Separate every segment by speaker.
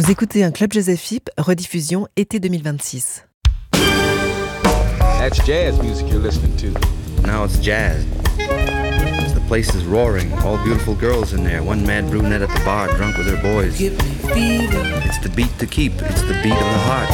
Speaker 1: Vous écoutez un Club Jazz FIP, rediffusion été 2026.
Speaker 2: That's jazz music you're listening to.
Speaker 3: Now it's jazz. The place is roaring, all beautiful girls in there, one mad brunette at the bar, drunk with her boys. It's the beat to keep, it's the beat of the heart.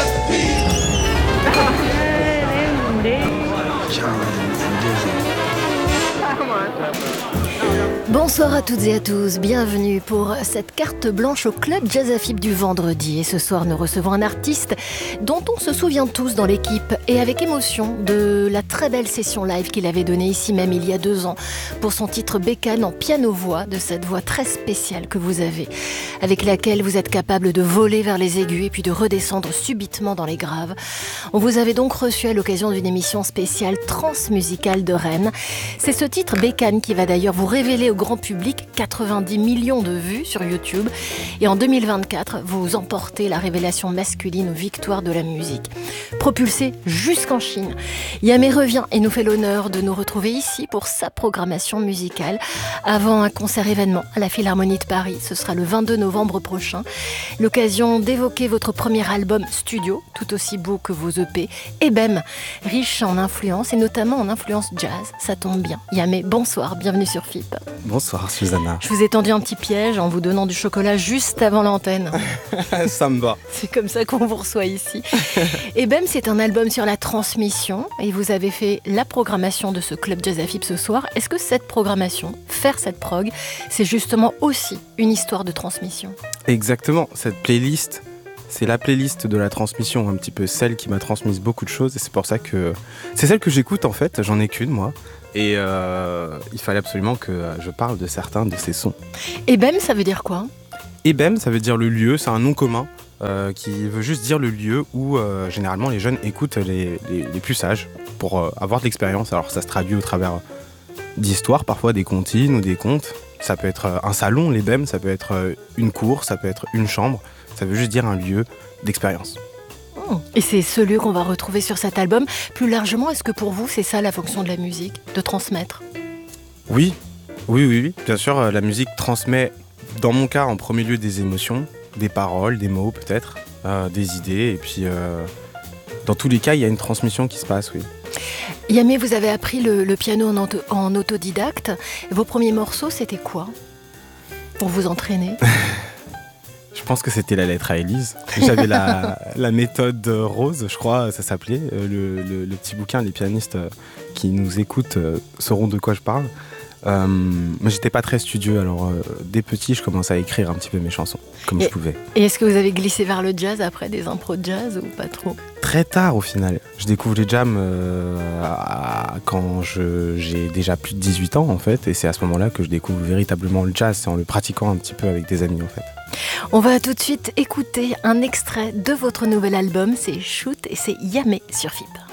Speaker 4: Bonsoir à toutes et à tous, bienvenue pour cette carte blanche au Club Jazz FIP du vendredi. Et ce soir, nous recevons un artiste dont on se souvient tous dans l'équipe et avec émotion de la très belle session live qu'il avait donnée ici même il y a 2 ans pour son titre Bécane en piano-voix, de cette voix très spéciale que vous avez, avec laquelle vous êtes capable de voler vers les aigus et puis de redescendre subitement dans les graves. On vous avait donc reçu à l'occasion d'une émission spéciale transmusicale de Rennes. C'est ce titre Bécane qui va d'ailleurs vous révéler au grand public 90 millions de vues sur YouTube. Et en 2024, vous emportez la révélation masculine aux victoires de la musique. Propulsé jusqu'en Chine, Yamé revient et nous fait l'honneur de nous retrouver ici pour sa programmation musicale avant un concert événement à la Philharmonie de Paris. Ce sera le 22 novembre prochain. L'occasion d'évoquer votre premier album studio, tout aussi beau que vos EP, Ebem, riche en influences et notamment en influence jazz. Ça tombe bien. Yamé, bonsoir, bienvenue sur FIP.
Speaker 5: Bonsoir Susanna.
Speaker 4: Je vous ai tendu un petit piège en vous donnant du chocolat juste avant l'antenne.
Speaker 5: Ça me va.
Speaker 4: C'est comme ça qu'on vous reçoit ici. Ebem, c'est un album sur la transmission et vous avez fait la programmation de ce Club Jazz FIP ce soir. Est-ce que cette programmation, faire cette prog, c'est justement aussi une histoire de transmission ?
Speaker 5: Exactement, cette playlist, c'est la playlist de la transmission, un petit peu celle qui m'a transmis beaucoup de choses et c'est pour ça que c'est celle que j'écoute en fait, j'en ai qu'une moi. Et il fallait absolument que je parle de certains de ces sons.
Speaker 4: Ebem, ça veut dire quoi ?
Speaker 5: Ebem, ça veut dire le lieu, c'est un nom commun qui veut juste dire le lieu où généralement les jeunes écoutent les plus sages pour avoir de l'expérience. Alors ça se traduit au travers d'histoires, parfois des comptines ou des contes. Ça peut être un salon, l'Ebem, ça peut être une cour, ça peut être une chambre. Ça veut juste dire un lieu d'expérience.
Speaker 4: Et c'est ce lieu qu'on va retrouver sur cet album. Plus largement, est-ce que pour vous, c'est ça la fonction de la musique, de transmettre ?
Speaker 5: Oui. Bien sûr, la musique transmet, dans mon cas, en premier lieu des émotions, des paroles, des mots peut-être, des idées. Et puis, dans tous les cas, il y a une transmission qui se passe, oui.
Speaker 4: Yamé, vous avez appris le piano en autodidacte. Vos premiers morceaux, c'était quoi pour vous entraîner ?
Speaker 5: Je pense que c'était la lettre à Élise. J'avais la méthode Rose, je crois, ça s'appelait. Le petit bouquin, les pianistes qui nous écoutent sauront de quoi je parle. Mais j'étais pas très studieux, alors dès petit, je commençais à écrire un petit peu mes chansons, comme je pouvais.
Speaker 4: Et est-ce que vous avez glissé vers le jazz après, des impros de jazz ou pas trop ?
Speaker 5: Très tard au final. Je découvre les jams quand j'ai déjà plus de 18 ans en fait, et c'est à ce moment-là que je découvre véritablement le jazz, c'est en le pratiquant un petit peu avec des amis en fait.
Speaker 4: On va tout de suite écouter un extrait de votre nouvel album, c'est Shoot et c'est Yamé sur FIP.